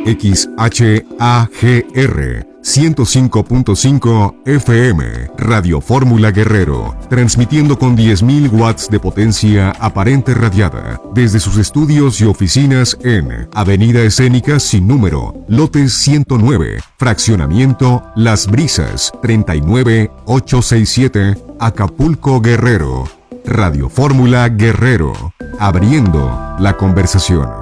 XHAGR 105.5 FM, Radio Fórmula Guerrero, transmitiendo con 10.000 watts de potencia aparente radiada, desde sus estudios y oficinas en Avenida Escénica sin número, lote 109, fraccionamiento Las Brisas, 39867, Acapulco, Guerrero. Radio Fórmula Guerrero, abriendo la conversación.